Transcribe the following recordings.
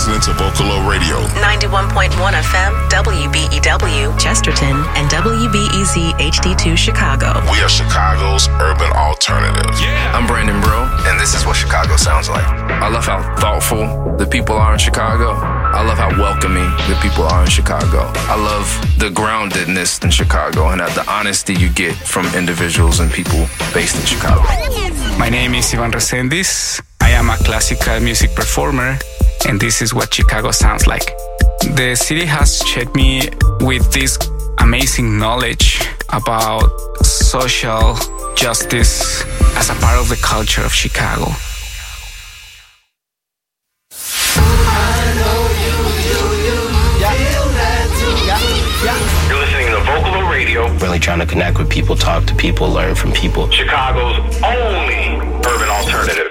listening to Vocalo Radio. 91.1 FM, WBEW, Chesterton, and WBEZ HD2 Chicago. We are Chicago's urban alternative. Yeah. I'm Brandon Bro, and this is what Chicago sounds like. I love how thoughtful the people are in Chicago. I love how welcoming the people are in Chicago. I love the groundedness in Chicago and the honesty you get from individuals and people based in Chicago. My name is Ivan Resendiz. I am a classical music performer, and this is what Chicago sounds like. The city has shaped me with this amazing knowledge about social justice as a part of the culture of Chicago. You're listening to Vocalo Radio. Really trying to connect with people, talk to people, learn from people. Chicago's only urban alternative.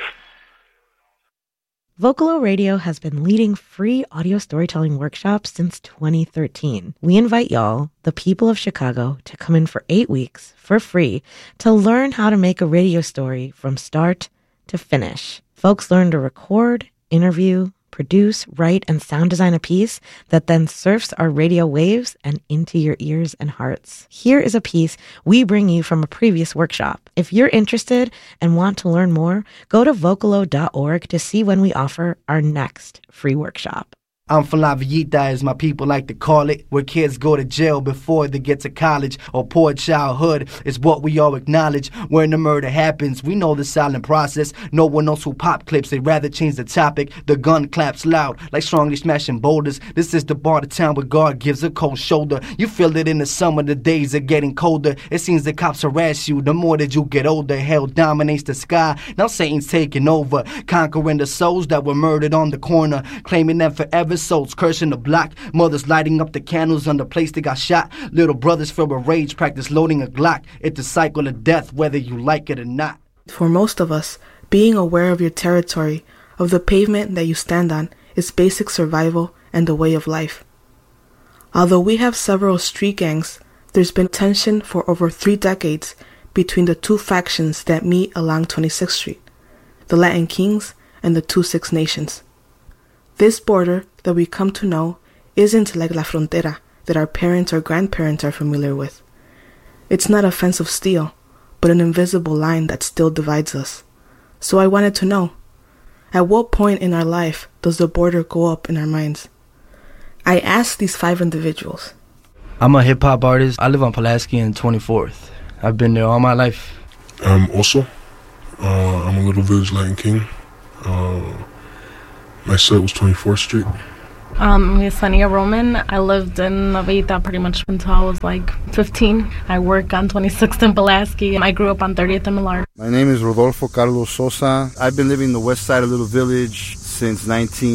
Vocalo Radio has been leading free audio storytelling workshops since 2013. We invite y'all, the people of Chicago, to come in for 8 weeks for free to learn how to make a radio story from start to finish. Folks learn to record, interview, produce, write, and sound design a piece that then surfs our radio waves and into your ears and hearts. Here is a piece we bring you from a previous workshop. If you're interested and want to learn more, go to vocalo.org to see when we offer our next free workshop. I'm from La Villita, as my people like to call it, where kids go to jail before they get to college, or poor childhood is what we all acknowledge. When the murder happens, we know the silent process. No one knows who pop clips, they'd rather change the topic. The gun claps loud, like strongly smashing boulders. This is the part of town where God gives a cold shoulder. You feel it in the summer, the days are getting colder. It seems the cops harass you, the more that you get older. Hell dominates the sky, now Satan's taking over, conquering the souls that were murdered on the corner, claiming them forever. Souls cursing the block, mothers lighting up the candles on the place they got shot. Little brothers filled with rage practice loading a Glock. It's a cycle of death, whether you like it or not. For most of us, being aware of your territory, of the pavement that you stand on, is basic survival and a way of life. Although we have several street gangs, there's been tension for over 3 decades between the two factions that meet along 26th Street, the Latin Kings and the 2-6 Nations. This border that we come to know isn't like La Frontera that our parents or grandparents are familiar with. It's not a fence of steel, but an invisible line that still divides us. So I wanted to know, at what point in our life does the border go up in our minds? I asked these 5 individuals. I'm a hip-hop artist. I live on Pulaski and 24th. I've been there all my life. I'm a Little Village Latin King. My set was 24th Street. I'm Yesenia Roman. I lived in La Villita pretty much until I was like 15. I work on 26th and Pulaski. I grew up on 30th and Millard. My name is Rodolfo Carlos Sosa. I've been living in the west side of Little Village since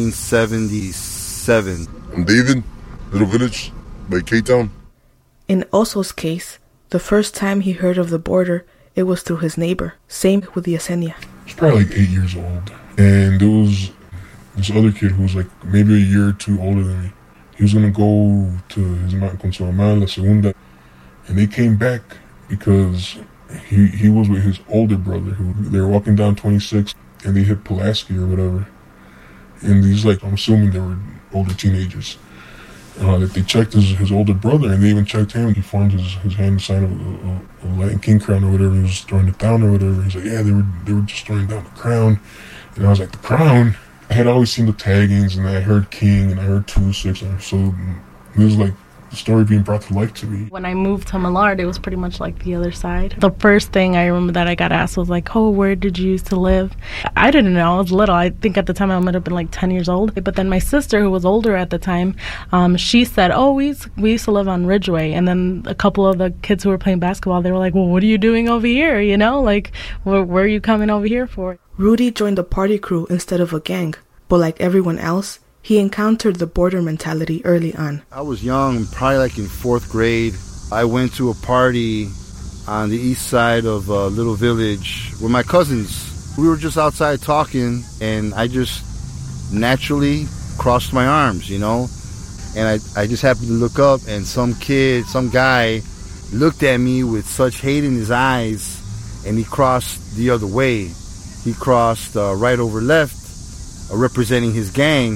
1977. I'm David, Little Village, by K-Town. In Oso's case, the first time he heard of the border, it was through his neighbor. Same with Yesenia. He's probably like 8 years old. And there was this other kid who was like maybe a year or 2 older than me. He was going to go to his con su mamá, La Segunda. And they came back because he was with his older brother. They were walking down 26 and they hit Pulaski or whatever. And these, like, I'm assuming they were older teenagers. That they checked his older brother, and they even checked him. He formed his hand sign of a Latin King crown or whatever. He was throwing it down or whatever. He's like, yeah, they were just throwing down the crown. And I was like, the crown? I had always seen the taggings, and I heard King, and I heard 2-6, so it was like the story being brought to life to me. When I moved to Millard, it was pretty much like the other side. The first thing I remember that I got asked was like, oh, where did you used to live? I didn't know. I was little. I think at the time I might have been like 10 years old. But then my sister, who was older at the time, she said, oh, we used to live on Ridgeway. And then a couple of the kids who were playing basketball, they were like, well, what are you doing over here? You know, like, where are you coming over here for? Rudy joined a party crew instead of a gang. But like everyone else, he encountered the border mentality early on. I was young, probably like in 4th grade. I went to a party on the east side of Little Village with my cousins. We were just outside talking, and I just naturally crossed my arms, you know? And I just happened to look up, and some guy looked at me with such hate in his eyes, and he crossed the other way. He crossed right over left, representing his gang.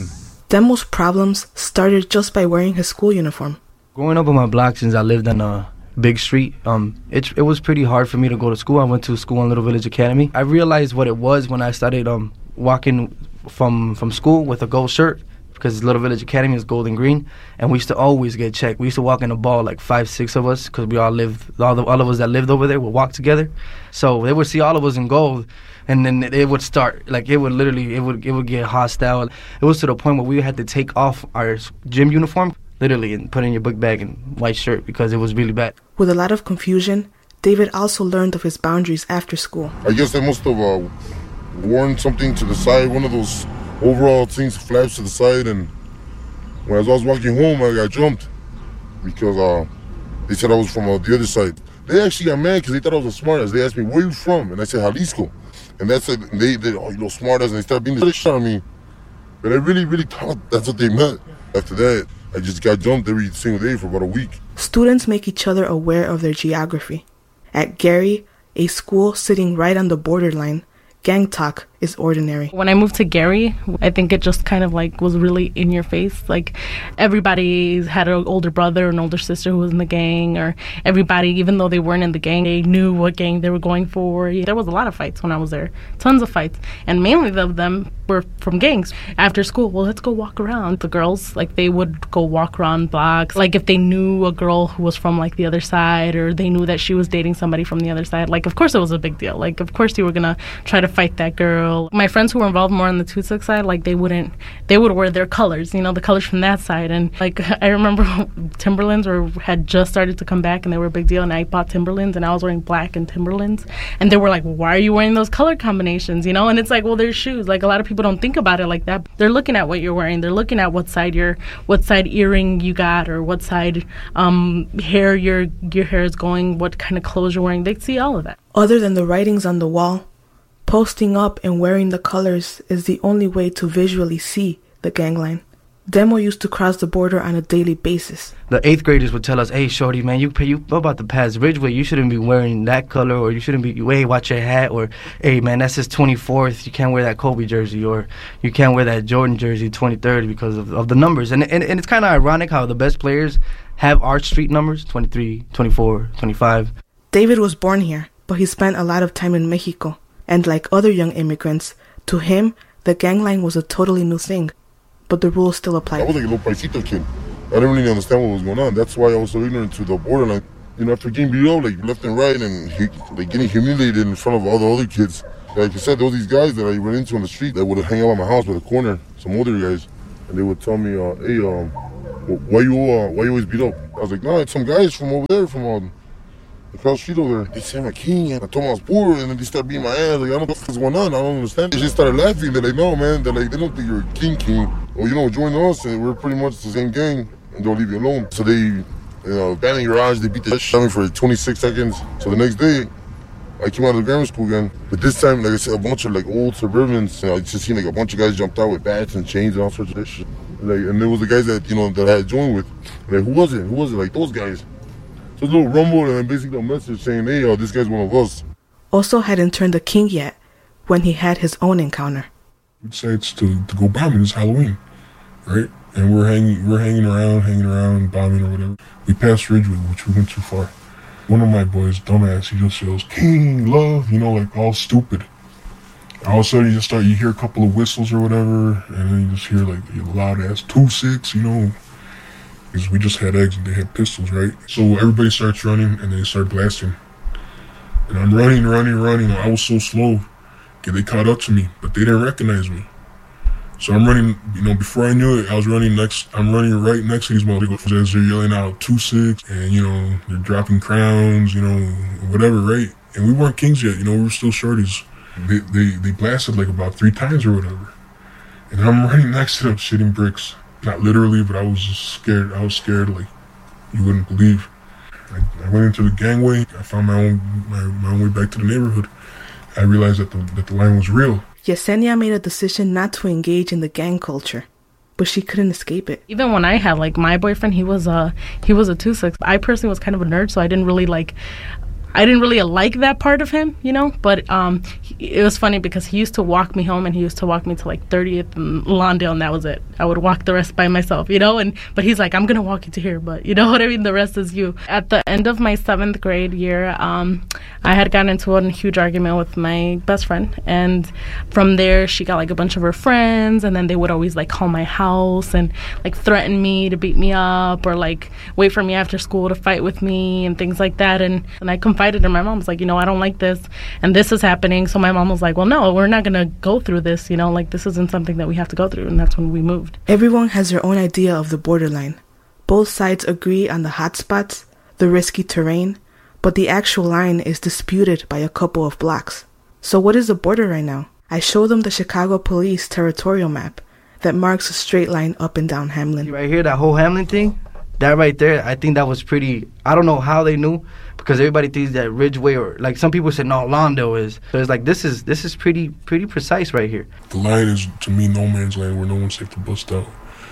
Demo's problems started just by wearing his school uniform. Growing up on my block, since I lived on a big street, it was pretty hard for me to go to school. I went to school in Little Village Academy. I realized what it was when I started walking from school with a gold shirt, because Little Village Academy is gold and green, and we used to always get checked. We used to walk in the ball, like 5-6 of us, because we all lived, all of us that lived over there would walk together. So they would see all of us in gold, and then it would start, like it would get hostile. It was to the point where we had to take off our gym uniform, literally, and put in your book bag and white shirt, because it was really bad. With a lot of confusion, David also learned of his boundaries after school. I guess I must have worn something to the side, one of those overall things, flaps to the side, and when I was walking home, I got jumped because they said I was from the other side. They actually got mad because they thought I was the smartest. They asked me, where you from? And I said, Jalisco. And that's it. They oh, you know, smartest, and they started being the shit on me. But I really thought that's what they meant. After that, I just got jumped every single day for about a week. Students make each other aware of their geography. At Gary, a school sitting right on the borderline, gang talk is ordinary. When I moved to Gary, I think it just kind of like was really in your face. Like everybody had an older brother, an older sister who was in the gang, or everybody, even though they weren't in the gang, they knew what gang they were going for. There was a lot of fights when I was there, tons of fights, and mainly of them were from gangs. After school, well, let's go walk around. The girls, like, they would go walk around blocks. Like if they knew a girl who was from like the other side, or they knew that she was dating somebody from the other side, like of course it was a big deal. Like of course you were gonna try to fight that girl. My friends who were involved more on the Tutsuk side, like they would wear their colors, you know, the colors from that side. And like I remember Timberlands had just started to come back, and they were a big deal, and I bought Timberlands, and I was wearing black and Timberlands, and they were like, why are you wearing those color combinations, you know? And it's like, well, they're shoes. Like a lot of people don't think about it like that. They're looking at what you're wearing. They're looking at what side earring you got, or what side hair your hair is going, what kind of clothes you're wearing. They see all of that. Other than the writings on the wall, posting up and wearing the colors is the only way to visually see the gangline. Demo used to cross the border on a daily basis. The 8th graders would tell us, hey, shorty, man, you about to pass Ridgeway. You shouldn't be wearing that color, or you shouldn't be, hey, watch your hat, or, hey, man, that's his 24th. You can't wear that Kobe jersey, or you can't wear that Jordan jersey 23rd because of the numbers. And it's kind of ironic how the best players have our street numbers, 23, 24, 25. David was born here, but he spent a lot of time in Mexico. And like other young immigrants, to him, the gangline was a totally new thing. But the rules still applied. I was like a little paisito kid. I didn't really understand what was going on. That's why I was so ignorant to the borderline. You know, after getting beat up, like left and right, and like getting humiliated in front of all the other kids. Like I said, there was these guys that I ran into on the street that would hang out at my house by the corner, some older guys, and they would tell me, hey, why you always beat up? I was like, no, it's some guys from over there, from across the street over there. They say I'm a king, and I told them I was poor, and then they started beating my ass. Like, I don't know what's going on. I don't understand. They just started laughing. They're like, no, man. They're like, they don't think you're a king. Or, you know, join us, and we're pretty much the same gang, and don't leave you alone. So they, abandoned your garage. They beat the shit out of me for 26 seconds. So the next day, I came out of the grammar school again. But this time, like I said, a bunch of like old Suburbans, and I just seen like a bunch of guys jumped out with bats and chains and all sorts of shit. Like, and there was the guys that, that I had joined with. Like, who was it? Like, those guys. So a little rumble, and then basically a message saying, hey, this guy's one of us. Also hadn't turned a king yet when he had his own encounter. We decided to go bombing. It's Halloween, right? And we're hanging around, bombing or whatever. We passed Ridgeway, which we went too far. One of my boys, dumbass, he just yells, King, love, like all stupid. All of a sudden you hear a couple of whistles or whatever, and then you just hear like a loud ass 2-6, because we just had eggs and they had pistols, right? So everybody starts running and they start blasting. And I'm running. I was so slow. Okay, they caught up to me, but they didn't recognize me. So I'm running, before I knew it, I'm running right next to these motherfuckers as they're yelling out 2-6, and, they're dropping crowns, whatever, right? And we weren't kings yet, we were still shorties. They blasted like about 3 times or whatever. And I'm running next to them shitting bricks. Not literally, but I was just scared. I was scared like you wouldn't believe. I went into the gangway. I found my own way back to the neighborhood. I realized that the line was real. Yesenia made a decision not to engage in the gang culture, but she couldn't escape it. Even when I had like my boyfriend, he was a 2-6. I personally was kind of a nerd, so I didn't really I didn't really like that part of him, you know, but it was funny because he used to walk me home, and he used to walk me to like 30th and Lawndale, and that was it. I would walk the rest by myself, you know, but he's like, I'm going to walk you to here, but you know what I mean? The rest is you. At the end of my 7th grade year, I had gotten into a huge argument with my best friend, and from there she got like a bunch of her friends, and then they would always like call my house and like threaten me to beat me up, or like wait for me after school to fight with me and things like that. And I confided in my mom. I was like, you know, I don't like this, and this is happening. So my mom was like, well, no, we're not gonna go through this, you know, like this isn't something that we have to go through. And that's when we moved. Everyone has their own idea of the borderline. Both sides agree on the hot spots, the risky terrain, but the actual line is disputed by a couple of blocks. So what is the border right now? I show them the Chicago Police territorial map that marks a straight line up and down Hamlin. Right here, that whole Hamlin thing, that right there, I think that was pretty, I don't know how they knew, because everybody thinks that Ridgeway, or like some people said, no, Lawndale is. So it's like, this is pretty precise right here. The line is, to me, no man's land where no one's safe to bust out.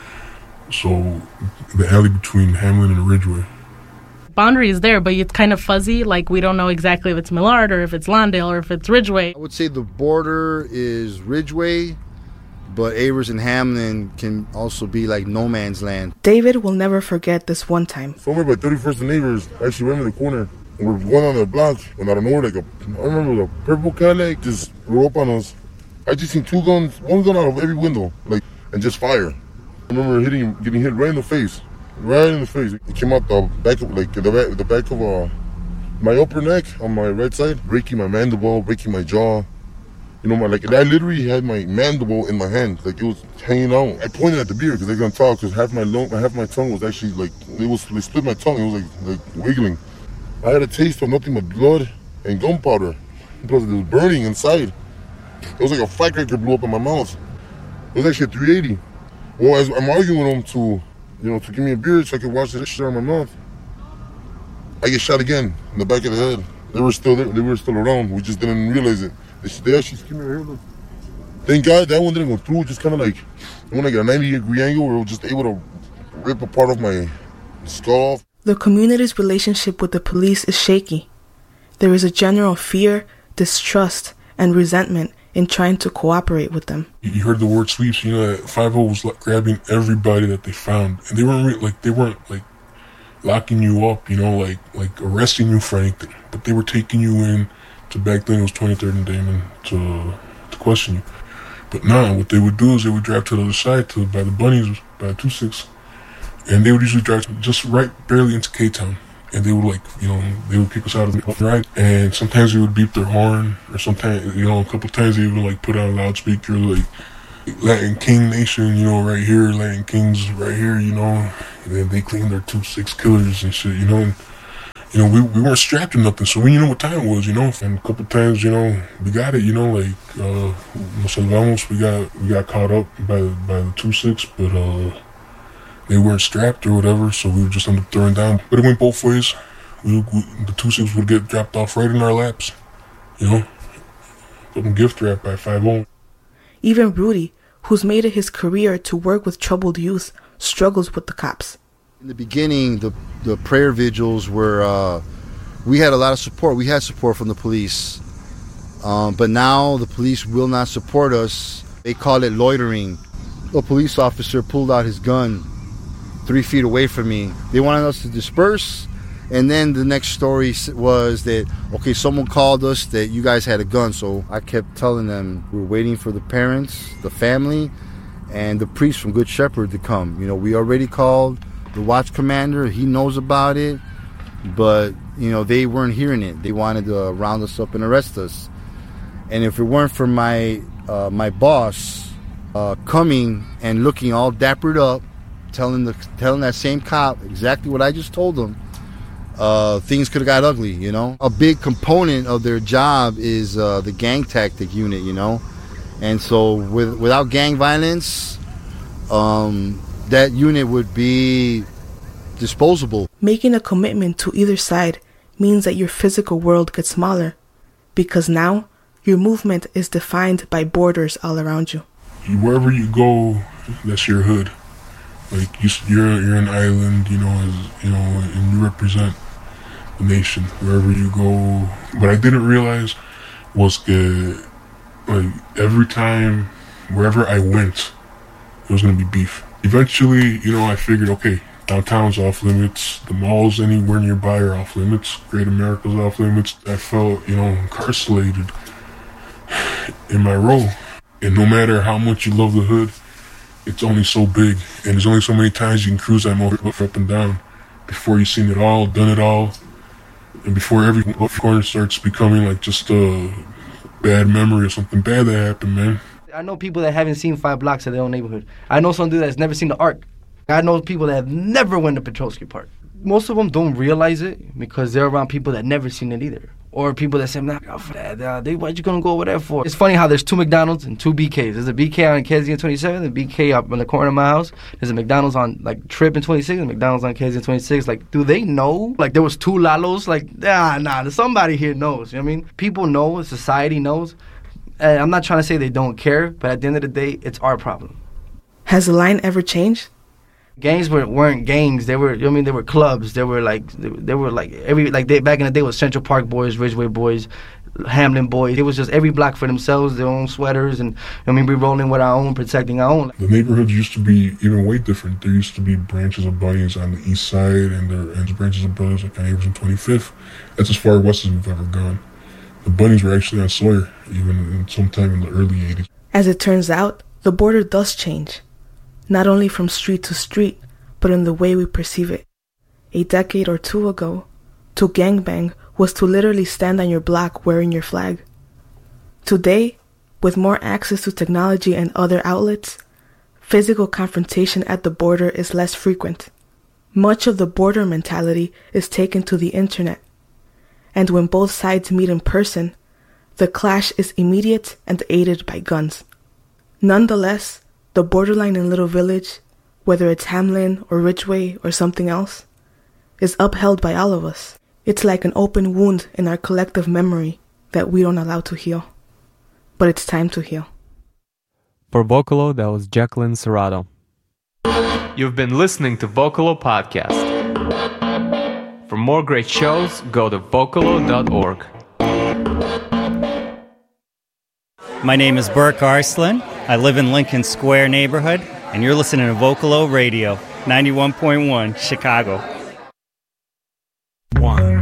So the alley between Hamlin and Ridgeway. Boundary is there, but it's kind of fuzzy. Like, we don't know exactly if it's Millard or if it's Lawndale or if it's Ridgeway. I would say the border is Ridgeway, but Avers and Hamlin can also be like no man's land. David will never forget this one time. Somewhere by 31st and Avers, I actually went in the corner. We're going on the block, and out of nowhere, I remember the purple Cadillac just rolled up on us. I just seen 2 guns, 1 gun out of every window, and just fire. I remember getting hit right in the face. Right in the face. It came out the back of, the back of my upper neck on my right side, breaking my mandible, breaking my jaw. You know, I literally had my mandible in my hand, like it was hanging out. I pointed at the beer because they couldn't talk, because half my tongue was actually they split my tongue. It was like wiggling. I had a taste of nothing but blood and gunpowder because it was burning inside. It was like a firecracker blew up in my mouth. It was actually a 380. Well, as I'm arguing with them to give me a beer so I could wash that shit out of my mouth, I get shot again in the back of the head. They were still there. They were still around. We just didn't realize it. They actually skinned me right here. Look. Thank God that one didn't go through. Just kind of like when I got a 90-degree angle where it was just able to rip a part of my skull off. The community's relationship with the police is shaky. There is a general fear, distrust, and resentment in trying to cooperate with them. You heard the word sweeps. You know that 5-0 was grabbing everybody that they found, and they weren't locking you up. You know, like arresting you for anything, but they were taking you in to, back then it was 23rd and Damon, to question you. But now what they would do is they would drive to the other side by the Bunnies, by the 2-6, and they would usually drive just right barely into K-Town. And they would they would kick us out of the ride. And sometimes they would beep their horn, or sometimes, a couple times they would put out a loudspeaker, Latin King Nation, right here, Latin Kings right here, and then they cleaned their 2-6 killers and shit, and we weren't strapped to nothing, so we knew what time it was, And a couple times, we got it, Nos Salvamos, we got caught up by the 2-6, but they weren't strapped or whatever, so we would just end up throwing down. But it went both ways. The 2-6 would get dropped off right in our laps, Put them gift wrap by 5-0. Even Rudy, who's made it his career to work with troubled youth, struggles with the cops. In the beginning, the prayer vigils were, we had a lot of support. We had support from the police. But now the police will not support us. They call it loitering. A police officer pulled out his gun 3 feet away from me. They wanted us to disperse, and then the next story was that, okay, someone called us that you guys had a gun. So I kept telling them we're waiting for the parents, the family, and the priest from Good Shepherd to come. We already called the watch commander. He knows about it, but they weren't hearing it. They wanted to round us up and arrest us. And if it weren't for my boss coming and looking all dappered up, telling that same cop exactly what I just told them, things could have got ugly, A big component of their job is the gang tactic unit, And so without gang violence, that unit would be disposable. Making a commitment to either side means that your physical world gets smaller, because now your movement is defined by borders all around you. Wherever you go, that's your hood. You're an island, and you represent the nation, wherever you go. What I didn't realize was that, like, every time, wherever I went, there was going to be beef. Eventually, I figured, okay, downtown's off limits, the malls anywhere nearby are off limits, Great America's off limits. I felt, incarcerated in my role. And no matter how much you love the hood, it's only so big, and there's only so many times you can cruise that motherfucker up and down before you've seen it all, done it all, and before every corner starts becoming like just a bad memory or something bad that happened, man. I know people that haven't seen 5 blocks of their own neighborhood. I know some dude that's never seen the Arc. I know people that have never went to Petrovsky Park. Most of them don't realize it because they're around people that never seen it either. Or people that say, nah, what you gonna go over there for? It's funny how there's 2 McDonald's and 2 BKs. There's a BK on KZ and 27, and a BK up on the corner of my house. There's a McDonald's on, like, Tripp and 26, and McDonald's on KZ and 26. Like, do they know? Like, there was 2 Lalos? Like, somebody here knows. You know what I mean? People know, society knows. And I'm not trying to say they don't care, but at the end of the day, it's our problem. Has the line ever changed? Gangs weren't gangs. They were, they were clubs. They were like back in the day was Central Park Boys, Ridgeway Boys, Hamlin Boys. It was just every block for themselves, their own sweaters, and we rolling with our own, protecting our own. The neighborhoods used to be even way different. There used to be branches of Bunnies on the east side, and branches of Brothers like on Abrams and 25th. That's as far west as we've ever gone. The Bunnies were actually on Sawyer, even sometime in the early 80s. As it turns out, the border does change. Not only from street to street, but in the way we perceive it. A decade or 2 ago, to gangbang was to literally stand on your block wearing your flag. Today, with more access to technology and other outlets, physical confrontation at the border is less frequent. Much of the border mentality is taken to the internet. And when both sides meet in person, the clash is immediate and aided by guns. Nonetheless, the borderline in Little Village, whether it's Hamlin or Ridgeway or something else, is upheld by all of us. It's like an open wound in our collective memory that we don't allow to heal. But it's time to heal. For Vocalo, that was Jacqueline Serrato. You've been listening to Vocalo Podcast. For more great shows, go to Vocalo.org. My name is Burke Arslan. I live in Lincoln Square neighborhood, and you're listening to Vocalo Radio, 91.1, Chicago.